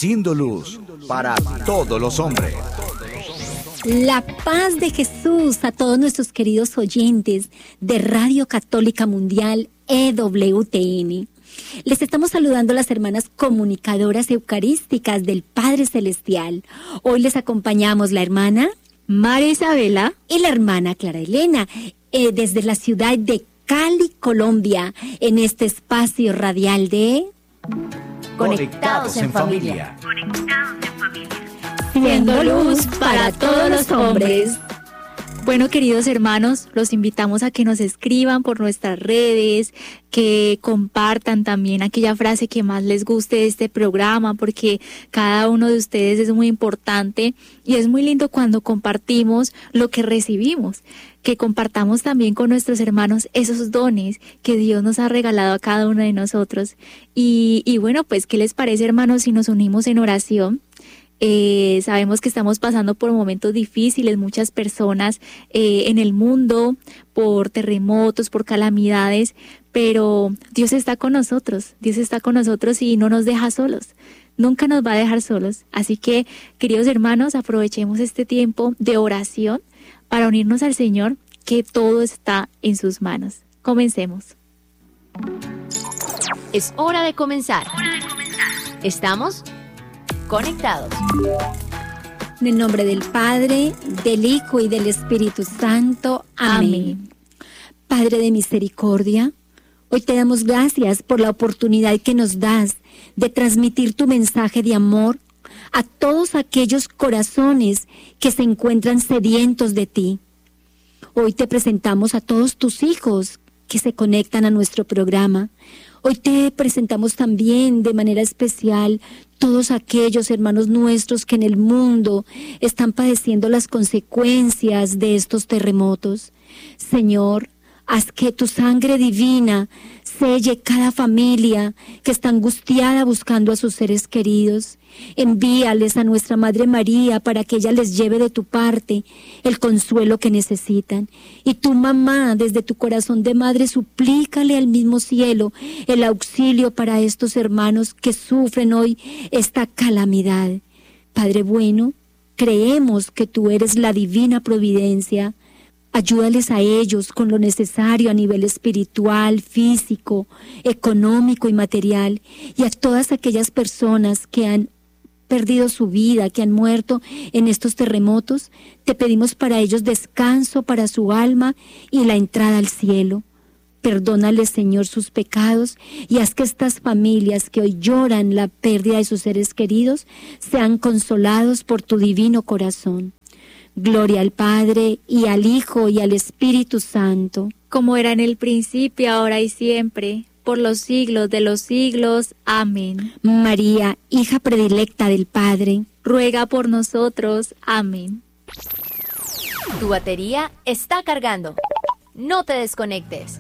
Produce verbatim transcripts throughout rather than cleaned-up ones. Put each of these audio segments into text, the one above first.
siendo luz para todos los hombres. La paz de Jesús a todos nuestros queridos oyentes de Radio Católica Mundial E W T N. Les estamos saludando a las hermanas comunicadoras eucarísticas del Padre Celestial. Hoy les acompañamos la hermana María Isabela y la hermana Clara Elena eh, desde la ciudad de Cali, Colombia, en este espacio radial de Conectados en Familia. Siendo luz para todos los hombres. Bueno, queridos hermanos, los invitamos a que nos escriban por nuestras redes, que compartan también aquella frase que más les guste de este programa, porque cada uno de ustedes es muy importante y es muy lindo cuando compartimos lo que recibimos, que compartamos también con nuestros hermanos esos dones que Dios nos ha regalado a cada uno de nosotros. Y, y bueno, pues, ¿qué les parece, hermanos, si nos unimos en oración? Eh, sabemos que estamos pasando por momentos difíciles, muchas personas eh, en el mundo, por terremotos, por calamidades, pero Dios está con nosotros, Dios está con nosotros y no nos deja solos, nunca nos va a dejar solos. Así que, queridos hermanos, aprovechemos este tiempo de oración para unirnos al Señor, que todo está en sus manos. Comencemos. Es hora de comenzar. Estamos conectados. En el nombre del Padre, del Hijo y del Espíritu Santo. Amén. Amén. Padre de misericordia, hoy te damos gracias por la oportunidad que nos das de transmitir tu mensaje de amor a todos aquellos corazones que se encuentran sedientos de ti. Hoy te presentamos a todos tus hijos que se conectan a nuestro programa. Hoy te presentamos también de manera especial todos aquellos hermanos nuestros que en el mundo están padeciendo las consecuencias de estos terremotos. Señor, haz que tu sangre divina selle cada familia que está angustiada buscando a sus seres queridos. Envíales a nuestra Madre María para que ella les lleve de tu parte el consuelo que necesitan. Y tu mamá, desde tu corazón de madre, suplícale al mismo cielo el auxilio para estos hermanos que sufren hoy esta calamidad. Padre bueno, creemos que tú eres la divina providencia. Ayúdales a ellos con lo necesario a nivel espiritual, físico, económico y material, y a todas aquellas personas que han perdido su vida, que han muerto en estos terremotos. Te pedimos para ellos descanso para su alma y la entrada al cielo. Perdónales, Señor, sus pecados y haz que estas familias que hoy lloran la pérdida de sus seres queridos sean consolados por tu divino corazón. Gloria al Padre, y al Hijo, y al Espíritu Santo. Como era en el principio, ahora y siempre, por los siglos de los siglos. Amén. María, hija predilecta del Padre, ruega por nosotros. Amén. Tu batería está cargando. No te desconectes.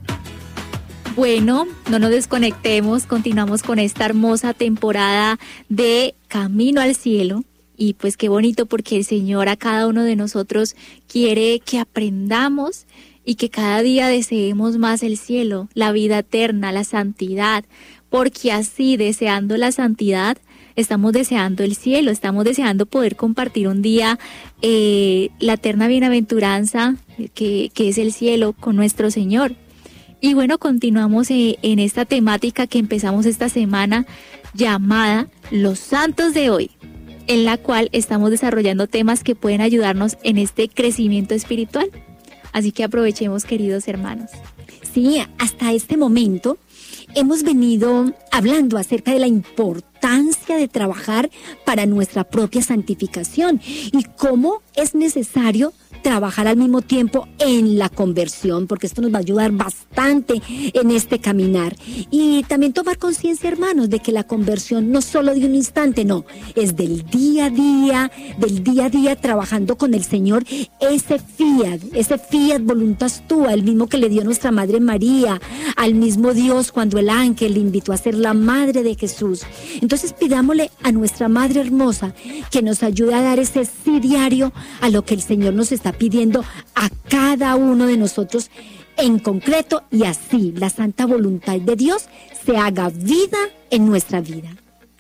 Bueno, no nos desconectemos, continuamos con esta hermosa temporada de Camino al Cielo. Y pues qué bonito, porque el Señor a cada uno de nosotros quiere que aprendamos y que cada día deseemos más el cielo, la vida eterna, la santidad, porque así, deseando la santidad, estamos deseando el cielo, estamos deseando poder compartir un día eh, la eterna bienaventuranza que, que es el cielo con nuestro Señor. Y bueno, continuamos eh, en esta temática que empezamos esta semana llamada Los Santos de Hoy, en la cual estamos desarrollando temas que pueden ayudarnos en este crecimiento espiritual. Así que aprovechemos, queridos hermanos. Sí, hasta este momento hemos venido hablando acerca de la importancia de trabajar para nuestra propia santificación y cómo es necesario trabajar al mismo tiempo en la conversión, porque esto nos va a ayudar bastante en este caminar. Y también tomar conciencia, hermanos, de que la conversión no solo de un instante, no, es del día a día, del día a día trabajando con el Señor, ese fiat, ese fiat voluntas tua, el mismo que le dio nuestra Madre María, al mismo Dios cuando el ángel le invitó a ser la Madre de Jesús. Entonces pidámosle a nuestra Madre hermosa que nos ayude a dar ese sí diario a lo que el Señor nos está pidiendo a cada uno de nosotros en concreto, y así la santa voluntad de Dios se haga vida en nuestra vida.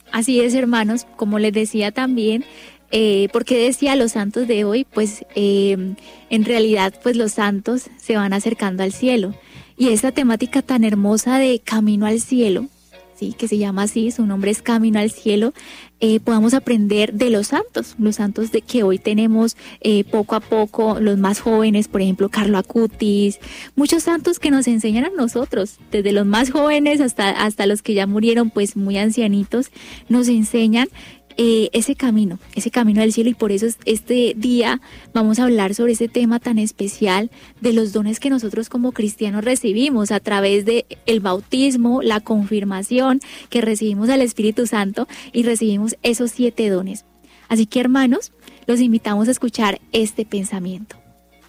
Así es, hermanos, como les decía también, eh, porque decía los santos de hoy, pues eh, en realidad pues los santos se van acercando al cielo. Y esta temática tan hermosa de Camino al Cielo, sí, que se llama así, su nombre es Camino al Cielo, eh, podamos aprender de los santos, los santos de que hoy tenemos eh, poco a poco, los más jóvenes, por ejemplo, Carlo Acutis, muchos santos que nos enseñan a nosotros, desde los más jóvenes hasta, hasta los que ya murieron, pues muy ancianitos, nos enseñan Eh, ese camino, ese camino del cielo, y por eso este día vamos a hablar sobre ese tema tan especial de los dones que nosotros como cristianos recibimos a través de el bautismo, la confirmación, que recibimos al Espíritu Santo y recibimos esos siete dones. Así que, hermanos, los invitamos a escuchar este pensamiento.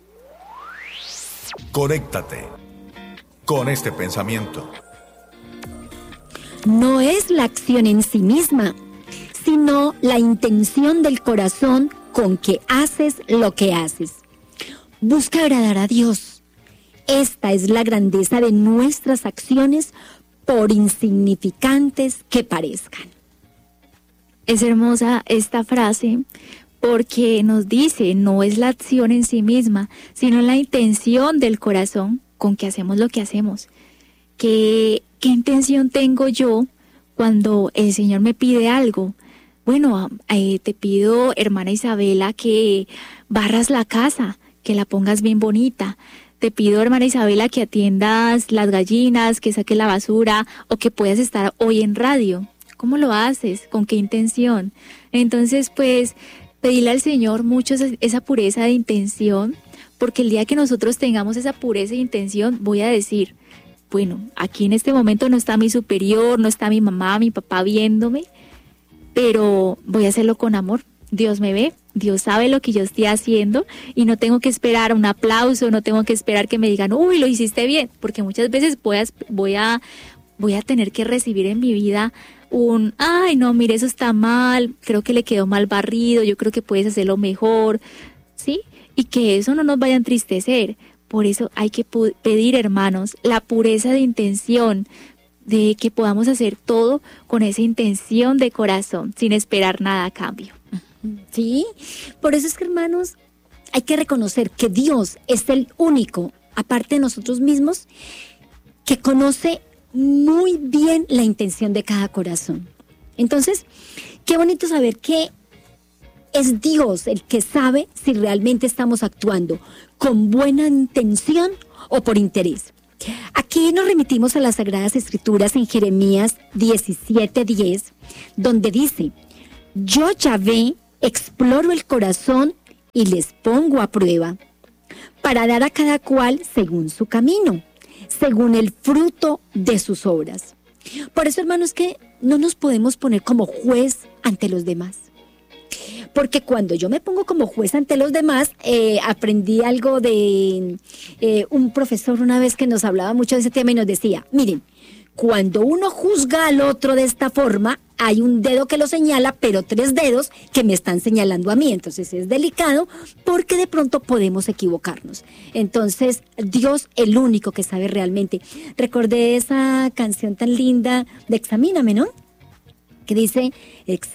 Conéctate con este pensamiento. No es la acción en sí misma, sino la intención del corazón con que haces lo que haces. Busca agradar a Dios. Esta es la grandeza de nuestras acciones, por insignificantes que parezcan. Es hermosa esta frase porque nos dice, no es la acción en sí misma, sino la intención del corazón con que hacemos lo que hacemos. ¿Qué, qué intención tengo yo cuando el Señor me pide algo? Bueno, eh, te pido, hermana Isabela, que barras la casa, que la pongas bien bonita. Te pido, hermana Isabela, que atiendas las gallinas, que saques la basura o que puedas estar hoy en radio. ¿Cómo lo haces? ¿Con qué intención? Entonces, pues, pedirle al Señor mucho esa, esa pureza de intención, porque el día que nosotros tengamos esa pureza de intención, voy a decir, bueno, aquí en este momento no está mi superior, no está mi mamá, mi papá viéndome, pero voy a hacerlo con amor. Dios me ve, Dios sabe lo que yo estoy haciendo y no tengo que esperar un aplauso, no tengo que esperar que me digan, uy, lo hiciste bien, porque muchas veces voy a, voy a, voy a tener que recibir en mi vida un, ay, no, mire, eso está mal, creo que le quedó mal barrido, yo creo que puedes hacerlo mejor, ¿sí? Y que eso no nos vaya a entristecer. Por eso hay que pu- pedir, hermanos, la pureza de intención, de que podamos hacer todo con esa intención de corazón, sin esperar nada a cambio. Sí, por eso es que, hermanos, hay que reconocer que Dios es el único, aparte de nosotros mismos, que conoce muy bien la intención de cada corazón. Entonces, qué bonito saber que es Dios el que sabe si realmente estamos actuando con buena intención o por interés. Aquí nos remitimos a las Sagradas Escrituras en Jeremías diecisiete diez, donde dice, yo Yahvé exploro el corazón y les pongo a prueba, para dar a cada cual según su camino, según el fruto de sus obras. Por eso, hermanos, que no nos podemos poner como juez ante los demás. Porque cuando yo me pongo como juez ante los demás, eh, aprendí algo de eh, un profesor una vez que nos hablaba mucho de ese tema y nos decía, miren, cuando uno juzga al otro de esta forma, hay un dedo que lo señala, pero tres dedos que me están señalando a mí. Entonces es delicado porque de pronto podemos equivocarnos. Entonces, Dios, el único que sabe realmente. Recordé esa canción tan linda de Examíname, ¿no? Que dice, Examíname.